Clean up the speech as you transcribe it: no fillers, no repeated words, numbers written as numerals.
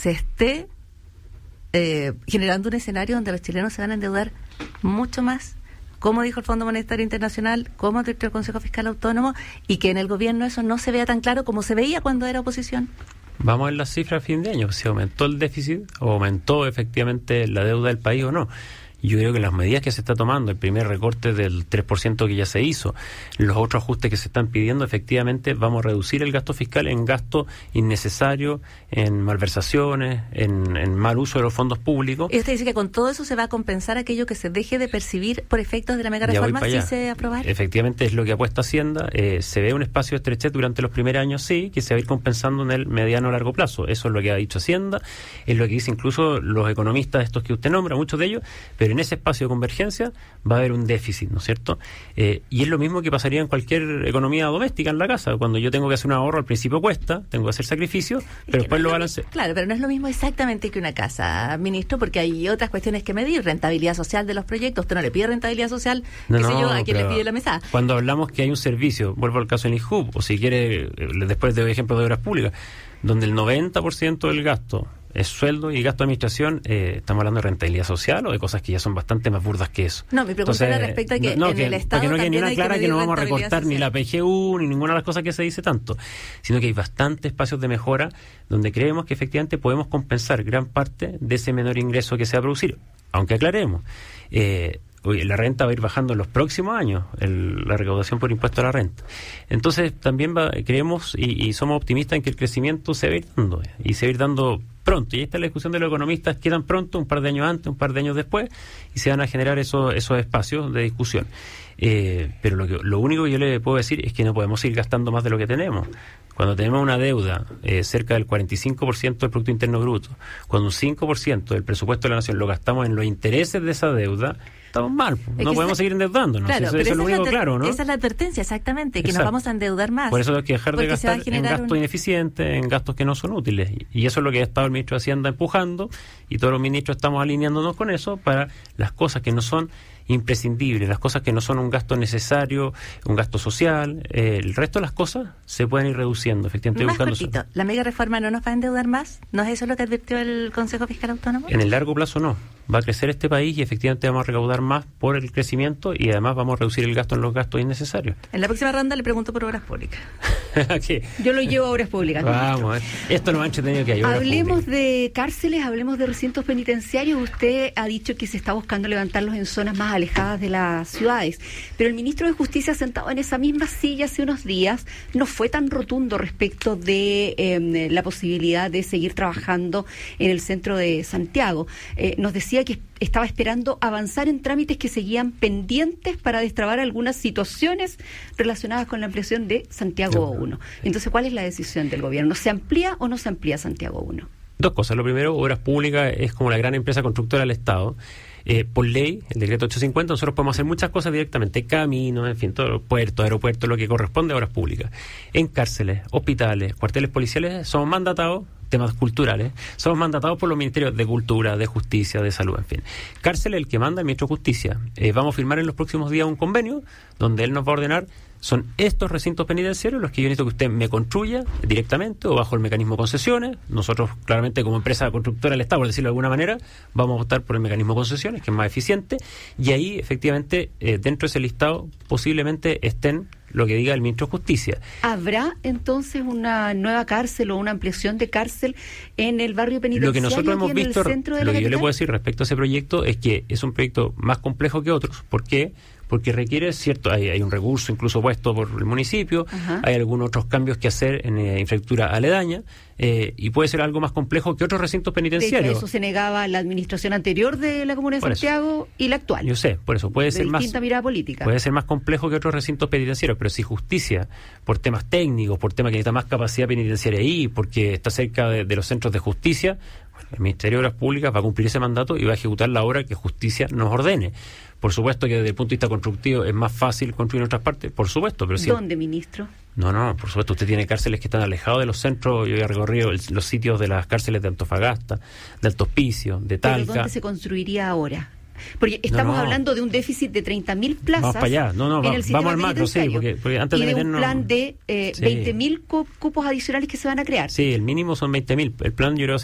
se esté generando un escenario donde los chilenos se van a endeudar mucho más, como dijo el Fondo Monetario Internacional, como advirtió el Consejo Fiscal Autónomo, y que en el gobierno eso no se vea tan claro como se veía cuando era oposición? Vamos a ver las cifras a fin de año, si aumentó el déficit o aumentó efectivamente la deuda del país o no. Yo creo que las medidas que se está tomando, el primer recorte del 3% que ya se hizo, los otros ajustes que se están pidiendo, efectivamente vamos a reducir el gasto fiscal en gasto innecesario, en malversaciones, en mal uso de los fondos públicos. ¿Y usted dice que con todo eso se va a compensar aquello que se deje de percibir por efectos de la mega reforma si se aprobara? Efectivamente es lo que apuesta Hacienda. Se ve un espacio de estrechez durante los primeros años, sí, que se va a ir compensando en el mediano a largo plazo. Eso es lo que ha dicho Hacienda, es lo que dice incluso los economistas estos que usted nombra, muchos de ellos, pero en ese espacio de convergencia va a haber un déficit, ¿no es cierto? Y es lo mismo que pasaría en cualquier economía doméstica en la casa. Cuando yo tengo que hacer un ahorro, al principio cuesta, tengo que hacer sacrificios, pero después lo balanceo. Claro, pero no es lo mismo exactamente que una casa, ministro, porque hay otras cuestiones que medir. Rentabilidad social de los proyectos. Usted no le pide rentabilidad social, a quien le pide la mesa. Cuando hablamos que hay un servicio, vuelvo al caso del INJUB, o si quiere, después de ejemplo de obras públicas, donde el 90% del gasto es sueldo y gasto de administración, ¿estamos hablando de rentabilidad social o de cosas que ya son bastante más burdas que eso? No, mi pregunta era respecto a que en el Estado que no quede ni una hay clara que no vamos a recortar social, ni la PGU ni ninguna de las cosas que se dice tanto, sino que hay bastantes espacios de mejora donde creemos que efectivamente podemos compensar gran parte de ese menor ingreso que se va a producir, aunque aclaremos, la renta va a ir bajando en los próximos años, la recaudación por impuesto a la renta. Entonces también creemos y somos optimistas en que el crecimiento se va a ir dando, y se va a ir dando pronto. Y esta es la discusión de los economistas, qué tan pronto, un par de años antes, un par de años después, y se van a generar esos espacios de discusión. Pero lo único que yo le puedo decir es que no podemos ir gastando más de lo que tenemos. Cuando tenemos una deuda cerca del 45% del Producto Interno Bruto, cuando un 5% del presupuesto de la Nación lo gastamos en los intereses de esa deuda, estamos mal. No podemos seguir endeudándonos. Claro, eso es lo único claro, ¿no? Esa es la advertencia, exactamente, que nos vamos a endeudar más. Por eso hay que dejar de gastar en gastos ineficientes, en gastos que no son útiles. Y eso es lo que ha estado el ministro de Hacienda empujando, y todos los ministros estamos alineándonos con eso para las cosas que no son imprescindibles, las cosas que no son un gasto necesario, un gasto social, el resto de las cosas se pueden ir reduciendo, efectivamente. Más cortito, ¿la mega reforma no nos va a endeudar más? ¿No es eso lo que advirtió el Consejo Fiscal Autónomo? En el largo plazo no, va a crecer este país y efectivamente vamos a recaudar más por el crecimiento y además vamos a reducir el gasto en los gastos innecesarios. En la próxima ronda le pregunto por obras públicas. Yo lo llevo a obras públicas. Vamos, esto es lo más entretenido que hay. Hablemos de cárceles, hablemos de recintos penitenciarios. Usted ha dicho que se está buscando levantarlos en zonas más alejadas de las ciudades, pero el ministro de Justicia, sentado en esa misma silla hace unos días, no fue tan rotundo respecto de la posibilidad de seguir trabajando en el centro de Santiago. Nos decía que estaba esperando avanzar en trámites que seguían pendientes para destrabar algunas situaciones relacionadas con la ampliación de Santiago 1. Entonces, ¿cuál es la decisión del gobierno? ¿Se amplía o no se amplía Santiago 1? Dos cosas. Lo primero, Obras Públicas es como la gran empresa constructora del Estado. Por ley, el decreto 850, nosotros podemos hacer muchas cosas directamente, caminos, en fin, todo, puertos, aeropuertos, lo que corresponde a obras públicas. En cárceles, hospitales, cuarteles policiales, somos mandatados, temas culturales, somos mandatados por los ministerios de Cultura, de Justicia, de Salud, en fin. Cárceles, el que manda el ministro de Justicia. Vamos a firmar en los próximos días un convenio donde él nos va a ordenar, son estos recintos penitenciarios los que yo necesito que usted me construya directamente o bajo el mecanismo de concesiones. Nosotros, claramente, como empresa constructora del Estado, por decirlo de alguna manera, vamos a optar por el mecanismo de concesiones, que es más eficiente, y ahí, efectivamente, dentro de ese listado, posiblemente estén lo que diga el ministro de Justicia. ¿Habrá entonces una nueva cárcel o una ampliación de cárcel en el barrio penitenciario? Lo que nosotros hemos visto, lo que yo le puedo decir respecto a ese proyecto es que es un proyecto más complejo que otros. ¿Por qué? Porque requiere, cierto, hay un recurso incluso puesto por el municipio, hay algunos otros cambios que hacer en infraestructura aledaña, y puede ser algo más complejo que otros recintos penitenciarios. De hecho, eso se negaba la administración anterior de la Comuna de Santiago y la actual. Yo sé, por eso puede ser más distinta mirada política. Puede ser más complejo que otros recintos penitenciarios, pero si Justicia, por temas técnicos, por temas que necesita más capacidad penitenciaria ahí, porque está cerca de los centros de justicia, bueno, el Ministerio de Obras Públicas va a cumplir ese mandato y va a ejecutar la obra que Justicia nos ordene. Por supuesto que desde el punto de vista constructivo es más fácil construir en otras partes, por supuesto. Pero ¿Dónde, ministro? No, por supuesto, usted tiene cárceles que están alejados de los centros. Yo he recorrido los sitios de las cárceles de Antofagasta, de Alto Hospicio, de Talca. ¿Pero dónde se construiría ahora? Porque estamos hablando de un déficit de 30.000 plazas. Vamos para allá, en el vamos al macro, sí, porque antes y de un plan de 20.000 cupos adicionales que se van a crear. Sí, el mínimo son 20.000. El plan yo creo